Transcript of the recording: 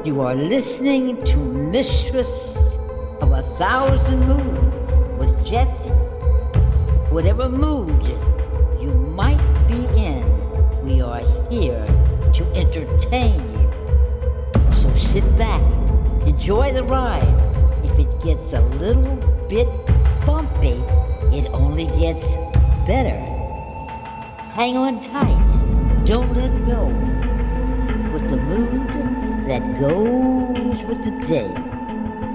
You are listening to Mistress of 1,000 Moods with Jessie. Whatever mood you might be in, we are here to entertain you. So sit back, enjoy the ride. If it gets a little bit bumpy, it only gets better. Hang on tight, don't let go. With the mood that goes with the day.